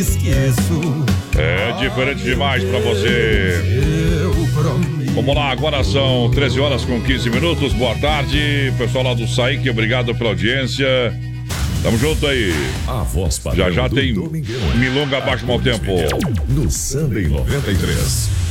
Esqueço. É diferente demais pra você. Vamos lá, agora são 13 horas com 15 minutos. Boa tarde, pessoal lá do SAIC, obrigado pela audiência. Tamo junto aí. A voz Já padrão tem do Domingão é Milonga abaixo mau tempo. No Samba em 93.